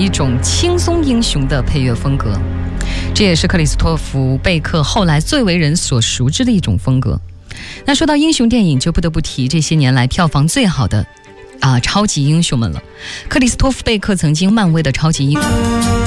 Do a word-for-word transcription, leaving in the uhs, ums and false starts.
一种轻松英雄的配乐风格，这也是克里斯托弗·贝克后来最为人所熟知的一种风格。那说到英雄电影，就不得不提这些年来票房最好的啊、超级英雄们了。克里斯托弗·贝克曾经漫威的超级英雄